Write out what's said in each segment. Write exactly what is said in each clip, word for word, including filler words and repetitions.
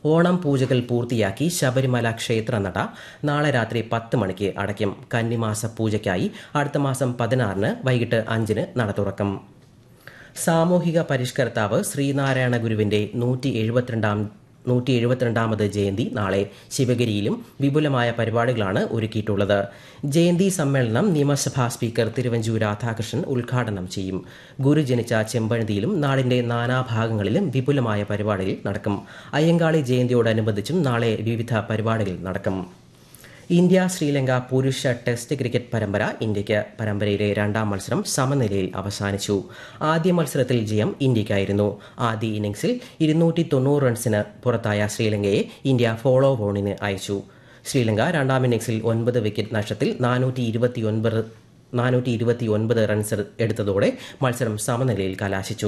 ഓണം പൂജകൾ പൂർത്തിയാക്കി ശബരിമല ക്ഷേത്രനട നാളെ രാത്രി പത്ത് മണിക്ക് അടയ്ക്കും. കന്നിമാസ പൂജയ്ക്കായി അടുത്ത മാസം പതിനാറിന് വൈകിട്ട് അഞ്ചിന് നട തുറക്കും. സാമൂഹിക പരിഷ്കർത്താവ് ശ്രീനാരായണ ഗുരുവിന്റെ നൂറ്റി എഴുപത്തിരണ്ടാം നൂറ്റി എഴുപത്തിരണ്ടാമത് ജയന്തി നാളെ ശിവഗിരിയിലും വിപുലമായ പരിപാടികളാണ് ഒരുക്കിയിട്ടുള്ളത്. ജയന്തി സമ്മേളനം നിയമസഭാ സ്പീക്കർ തിരുവഞ്ചൂർ രാധാകൃഷ്ണൻ ഉദ്ഘാടനം ചെയ്യും. ഗുരു ജനിച്ച ചെമ്പഴന്തിയിലും നാടിന്റെ നാനാഭാഗങ്ങളിലും വിപുലമായ പരിപാടികൾ നടക്കും. അയ്യങ്കാളി ജയന്തിയോടനുബന്ധിച്ചും നാളെ വിവിധ പരിപാടികൾ നടക്കും. ഇന്ത്യ ശ്രീലങ്ക പുരുഷ ടെസ്റ്റ് ക്രിക്കറ്റ് പരമ്പര ഇന്ത്യയ്ക്ക്. പരമ്പരയിലെ രണ്ടാം മത്സരം സമനിലയിൽ അവസാനിച്ചു. ആദ്യ മത്സരത്തിൽ ജയം ഇന്ത്യയ്ക്കായിരുന്നു. ആദ്യ ഇന്നിംഗ്സിൽ ഇരുന്നൂറ്റി തൊണ്ണൂറ് റൺസിന് പുറത്തായ ശ്രീലങ്കയെ ഇന്ത്യ ഫോളോ ഓണിന് അയച്ചു. ശ്രീലങ്ക രണ്ടാം ഇന്നിംഗ്സിൽ ഒൻപത് വിക്കറ്റ് നഷ്ടത്തിൽ നാനൂറ്റി ഇരുപത്തി ഒൻപത് നാനൂറ്റി ഇരുപത്തി ഒൻപത് റൺസ് എടുത്തതോടെ മത്സരം സമനിലയിൽ കലാശിച്ചു.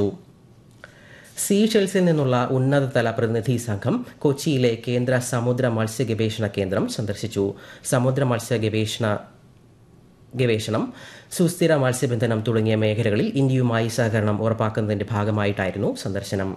സീഷെൽസിൽ നിന്നുള്ള ഉന്നതതല പ്രതിനിധി സംഘം കൊച്ചിയിലെ കേന്ദ്ര സമുദ്ര മത്സ്യ ഗവേഷണ കേന്ദ്രം സന്ദർശിച്ചു. സമുദ്ര മത്സ്യ ഗവേഷണ ഗവേഷണം സുസ്ഥിര മത്സ്യബന്ധനം തുടങ്ങിയ മേഖലകളിൽ ഇന്ത്യയുമായി സഹകരണം ഉറപ്പാക്കുന്നതിന്റെ ഭാഗമായിട്ടായിരുന്നു സന്ദർശനം.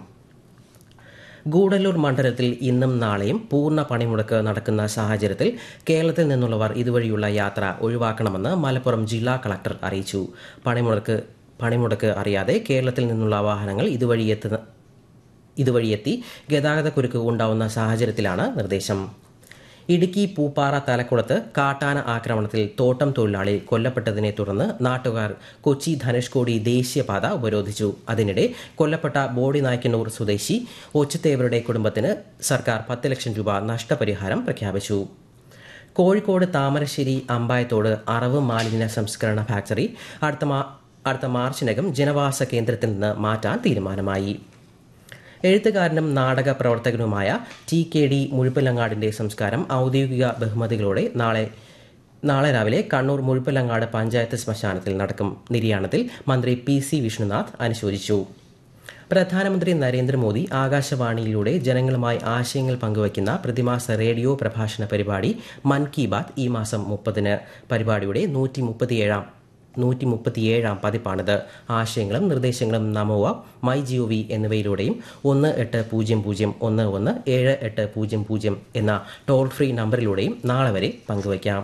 ഗൂഡല്ലൂർ മണ്ഡലത്തിൽ ഇന്നും നാളെയും പൂർണ്ണ പണിമുടക്ക് നടക്കുന്ന സാഹചര്യത്തിൽ കേരളത്തിൽ നിന്നുള്ളവർ ഇതുവഴിയുള്ള യാത്ര ഒഴിവാക്കണമെന്ന് മലപ്പുറം ജില്ലാ കളക്ടർ അറിയിച്ചു. പണിമുടക്ക് പണിമുടക്ക് അറിയാതെ കേരളത്തിൽ നിന്നുള്ള വാഹനങ്ങൾ ഇതുവഴി എത്തുന്ന ഇതുവഴിയെത്തി ഗതാഗതക്കുരുക്ക് ഉണ്ടാവുന്ന സാഹചര്യത്തിലാണ് നിർദ്ദേശം. ഇടുക്കി പൂപ്പാറ തലക്കുളത്ത് കാട്ടാന ആക്രമണത്തിൽ തോട്ടം തൊഴിലാളി കൊല്ലപ്പെട്ടതിനെ തുടർന്ന് നാട്ടുകാർ കൊച്ചി ധനുഷ്കോടി ദേശീയപാത ഉപരോധിച്ചു. അതിനിടെ കൊല്ലപ്പെട്ട ബോഡി നായ്ക്കന്നൂർ സ്വദേശി ഒച്ചത്തേവരുടെ കുടുംബത്തിന് സർക്കാർ പത്ത് ലക്ഷം രൂപ നഷ്ടപരിഹാരം പ്രഖ്യാപിച്ചു. കോഴിക്കോട് താമരശ്ശേരി അമ്പായത്തോട് അറവ് മാലിന്യ സംസ്കരണ ഫാക്ടറി അടുത്ത അടുത്ത മാർച്ചിനകം ജനവാസ കേന്ദ്രത്തിൽ നിന്ന് മാറ്റാൻ തീരുമാനമായി. എഴുത്തുകാരനും നാടക പ്രവർത്തകനുമായ ടി കെ ഡി മുഴുപ്പിലങ്ങാടിന്റെ സംസ്കാരം ഔദ്യോഗിക ബഹുമതികളോടെ നാളെ നാളെ രാവിലെ കണ്ണൂർ മുഴുപ്പിലങ്ങാട് പഞ്ചായത്ത് ശ്മശാനത്തിൽ നടക്കും. നിര്യാണത്തിൽ മന്ത്രി പി സി വിഷ്ണുനാഥ് അനുശോചിച്ചു. പ്രധാനമന്ത്രി നരേന്ദ്രമോദി ആകാശവാണിയിലൂടെ ജനങ്ങളുമായി ആശയങ്ങൾ പങ്കുവയ്ക്കുന്ന പ്രതിമാസ റേഡിയോ പ്രഭാഷണ പരിപാടി മൻ കി ബാത്ത് ഈ മാസം മുപ്പതിന്. പരിപാടിയുടെ നൂറ്റി മുപ്പത്തിയേഴാം നൂറ്റി മുപ്പത്തിയേഴാം പതിപ്പാണിത്. ആശയങ്ങളും നിർദ്ദേശങ്ങളും നമോ ആപ്പ്, മൈ ജിഒ വി എന്നിവയിലൂടെയും ഒന്ന് എട്ട് പൂജ്യം പൂജ്യം ഒന്ന് ഒന്ന് ഏഴ് എട്ട് പൂജ്യം പൂജ്യം എന്ന ടോൾ ഫ്രീ നമ്പറിലൂടെയും നാളെ വരെ പങ്കുവയ്ക്കാം.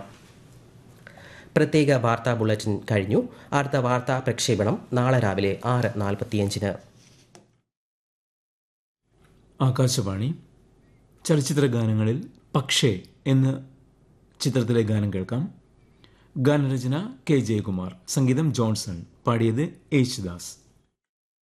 പ്രത്യേക വാർത്താ ബുള്ളറ്റിൻ കഴിഞ്ഞു. അടുത്ത വാർത്താ പ്രക്ഷേപണം നാളെ രാവിലെ ആറ് നാൽപ്പത്തിയഞ്ചിന്. ആകാശവാണി. ചലച്ചിത്ര ഗാനങ്ങളിൽ പക്ഷേ എന്ന ചിത്രത്തിലെ ഗാനം കേൾക്കാം. ഗാനരചന കെ ജയകുമാർ, സംഗീതം ജോൺസൺ, പാടിയത് യേശുദാസ്.